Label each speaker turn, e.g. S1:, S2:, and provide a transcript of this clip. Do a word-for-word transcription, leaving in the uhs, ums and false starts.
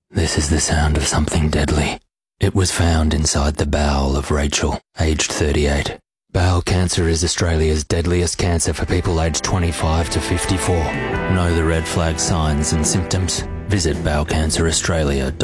S1: This is the sound of something deadly. It was found inside the bowel of Rachel, aged thirty-eight. Bowel cancer is Australia's deadliest cancer for people aged twenty-five to fifty-four. Know the red flag signs and symptoms? Visit bowel cancer australia dot com.